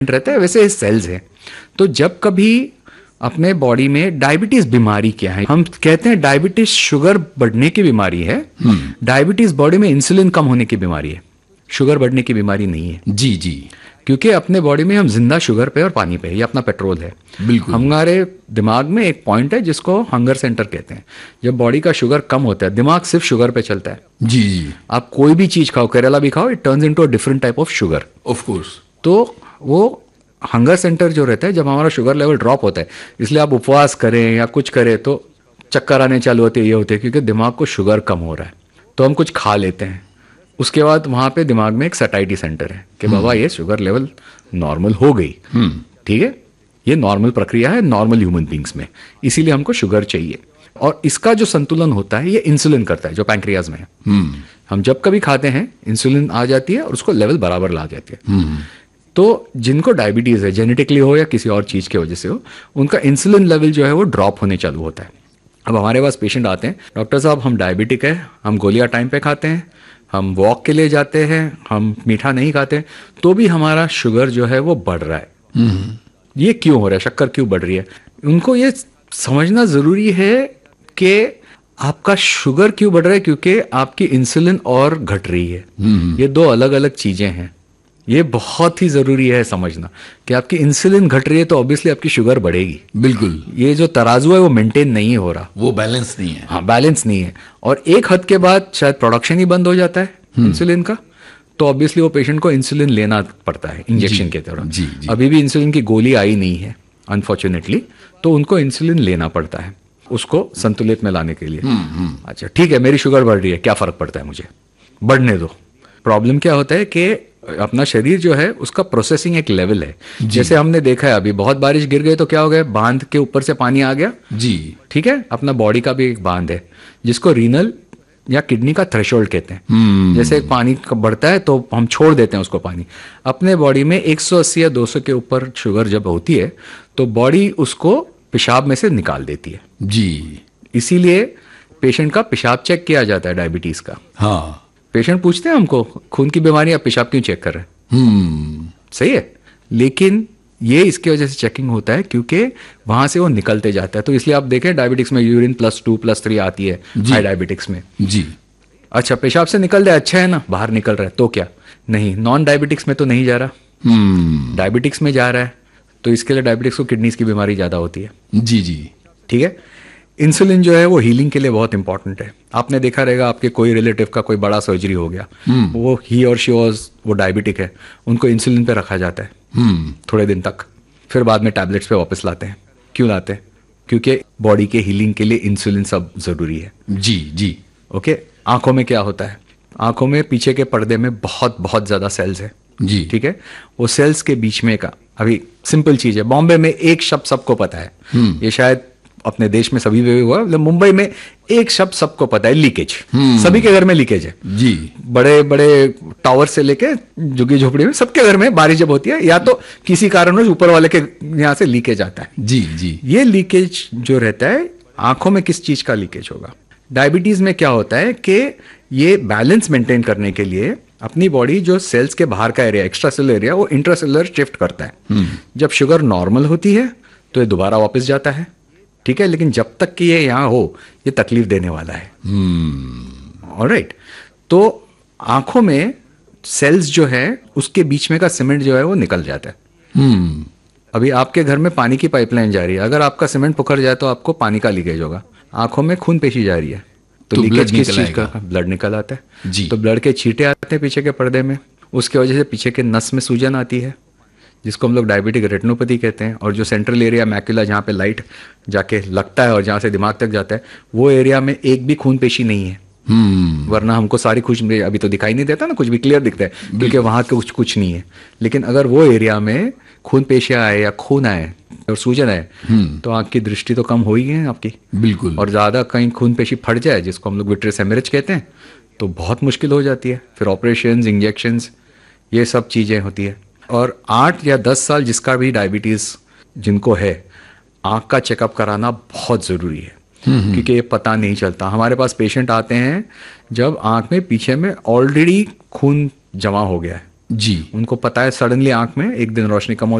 रहता है वैसे सेल्स हैं। तो जब कभी अपने बॉडी में डायबिटीज बीमारी क्या है, हम कहते हैं डायबिटीज शुगर बढ़ने की बीमारी है, डायबिटीज बॉडी में इंसुलिन कम होने की बीमारी है, शुगर बढ़ने की बीमारी नहीं है। जी जी, क्योंकि अपने बॉडी में हम जिंदा शुगर पे और पानी पे, ये अपना पेट्रोल है। बिल्कुल। हमारे दिमाग में एक पॉइंट है जिसको हंगर सेंटर कहते हैं। जब बॉडी का शुगर कम होता है, दिमाग सिर्फ शुगर पे चलता है। जी जी, आप कोई भी चीज खाओ, केरला भी खाओ, it turns into a different type of sugar. Of course. तो वो हंगर सेंटर जो रहता है, जब हमारा शुगर लेवल ड्रॉप होता है, इसलिए आप उपवास करें या कुछ करें तो चक्कर आने चालू होते हैं, ये होते हैं क्योंकि दिमाग को शुगर कम हो रहा है। तो हम कुछ खा लेते हैं, उसके बाद वहां पे दिमाग में एक सटाइटी सेंटर है कि बाबा ये शुगर लेवल नॉर्मल हो गई, ठीक है, ये नॉर्मल प्रक्रिया है नॉर्मल ह्यूमन बींग्स में, इसीलिए हमको शुगर चाहिए। और इसका जो संतुलन होता है ये इंसुलिन करता है जो पैंक्रियाज में है। हम जब कभी खाते हैं इंसुलिन आ जाती है और उसको लेवल बराबर ला जाती है। तो जिनको डायबिटीज है, जेनेटिकली हो या किसी और चीज की वजह से हो, उनका इंसुलिन लेवल जो है वो ड्रॉप होने चालू होता है। अब हमारे पास पेशेंट आते हैं, डॉक्टर साहब हम डायबिटिक है, हम गोलियां टाइम पे खाते हैं, हम वॉक के लिए जाते हैं, हम मीठा नहीं खाते, तो भी हमारा शुगर जो है वो बढ़ रहा है। ये क्यों हो रहा है, शक्कर क्यों बढ़ रही है? उनको ये समझना जरूरी है कि आपका शुगर क्यों बढ़ रहा है, क्योंकि आपकी इंसुलिन और घट रही है। ये दो अलग अलग चीजें हैं। ये बहुत ही जरूरी है समझना कि आपकी इंसुलिन घट रही है तो ऑब्वियसली आपकी शुगर बढ़ेगी। बिल्कुल, ये जो तराजू है वो मेंटेन नहीं हो रहा, वो बैलेंस नहीं है। हाँ, बैलेंस नहीं है। और एक हद के बाद शायद प्रोडक्शन ही बंद हो जाता है इंसुलिन का, तो ऑब्वियसली वो पेशेंट को इंसुलिन लेना पड़ता है इंजेक्शन के तरह। जी, जी। अभी भी इंसुलिन की गोली आई नहीं है अनफॉर्चुनेटली, तो उनको इंसुलिन लेना पड़ता है उसको संतुलित में लाने के लिए। अच्छा ठीक है, मेरी शुगर बढ़ रही है, क्या फर्क पड़ता है, मुझे बढ़ने दो। प्रॉब्लम क्या होता है कि अपना शरीर जो है उसका प्रोसेसिंग एक लेवल है। जैसे हमने देखा है अभी बहुत बारिश गिर गई तो क्या हो गया, बांध के ऊपर से पानी आ गया। जी, ठीक है, अपना बॉडी का भी एक बांध है जिसको रीनल या किडनी का थ्रेशोल्ड कहते हैं। जैसे पानी बढ़ता है तो हम छोड़ देते हैं उसको पानी। अपने बॉडी में 180 या 200 के ऊपर शुगर जब होती है तो बॉडी उसको पेशाब में से निकाल देती है। जी, इसीलिए पेशेंट का पेशाब चेक किया जाता है डायबिटीज का। हाँ, पेशेंट पूछते हैं हमको खून की बीमारी, आप पेशाब क्यों चेक कर रहे हैं? सही है, लेकिन ये इसकी वजह से चेकिंग होता है क्योंकि वहां से वो निकलते जाता है। तो इसलिए आप देखें डायबिटिक्स में यूरिन +2 +3 आती है हाई डायबिटिक्स में। जी, अच्छा पेशाब से निकल रहा है, अच्छा है ना, बाहर निकल रहा है तो क्या, नहीं, नॉन डायबिटिक्स में तो नहीं जा रहा, डायबिटिक्स में जा रहा है, तो इसके लिए डायबिटिक्स को किडनीज की बीमारी ज्यादा होती है। जी, जी, ठीक है। इंसुलिन जो है वो हीलिंग के लिए बहुत इंपॉर्टेंट है। आपने देखा रहेगा आपके कोई रिलेटिव का कोई बड़ा सर्जरी हो गया, वो ही और शी वो डायबिटिक है, उनको इंसुलिन पे रखा जाता है थोड़े दिन तक, फिर बाद में टैबलेट्स पे वापस लाते हैं। क्यों लाते हैं? क्योंकि बॉडी के हीलिंग के लिए इंसुलिन सब जरूरी है। जी, जी, ओके। आंखों में क्या होता है, आंखों में पीछे के पर्दे में बहुत बहुत ज्यादा सेल्स है। जी, ठीक है, वो सेल्स के बीच में का, अभी सिंपल चीज है, बॉम्बे में एक शब्द सबको पता है, ये शायद अपने देश में सभी में हुआ, मतलब मुंबई में एक शब्द सबको पता है, लीकेज। सभी के घर में लीकेज है। जी, बड़े बड़े टावर से लेके झुग्गी झोपड़ी में सबके घर में बारिश जब होती है या तो किसी कारणवश ऊपर वाले के यहाँ से लीकेज आता है। जी, जी, ये लीकेज जो रहता है, आंखों में किस चीज का लीकेज होगा? डायबिटीज में क्या होता है कि ये बैलेंस मेंटेन करने के लिए अपनी बॉडी जो सेल्स के बाहर का एरिया, एक्स्ट्रा सेलुलर एरिया, वो इंट्रासेलुलर शिफ्ट करता है। जब शुगर नॉर्मल होती है तो ये दोबारा वापस जाता है। ठीक है, लेकिन जब तक कि ये यहाँ हो ये तकलीफ देने वाला है। ऑलराइट। तो आंखों में सेल्स जो है उसके बीच में का सीमेंट जो है वो निकल जाता है। अभी आपके घर में पानी की पाइपलाइन जा रही है, अगर आपका सीमेंट पुखर जाए तो आपको पानी का लीकेज होगा। आंखों में खून पेशी जा रही है तो लीकेज किस चीज का? ब्लड निकल आता है। जी, तो ब्लड के छींटे आते हैं पीछे के पर्दे में, उसके वजह से पीछे के नस में सूजन आती है जिसको हम लोग डायबिटिक रेटिनोपैथी कहते हैं। और जो सेंट्रल एरिया मैक्यूला जहाँ पे लाइट जाके लगता है और जहाँ से दिमाग तक जाता है, वो एरिया में एक भी खून पेशी नहीं है। वरना हमको सारी कुछ अभी तो दिखाई नहीं देता ना, कुछ भी क्लियर दिखता है क्योंकि वहां कुछ नहीं है। लेकिन अगर वो एरिया में खून पेशियां आए या खून आए और सूजन आए तो आंख की दृष्टि तो कम हो ही है आपकी। बिल्कुल। और ज्यादा कहीं खून पेशी फट जाए, जिसको हम लोग विट्रियस हेमरेज कहते हैं, तो बहुत मुश्किल हो जाती है। फिर ऑपरेशंस, इंजेक्शंस, ये सब चीजें होती है। और 8 या 10 साल जिसका भी डायबिटीज जिनको है, आंख का चेकअप कराना बहुत जरूरी है क्योंकि ये पता नहीं चलता। हमारे पास पेशेंट आते हैं जब आंख में पीछे में ऑलरेडी खून जमा हो गया है। जी उनको पता है सडनली आंख में एक दिन रोशनी कम हो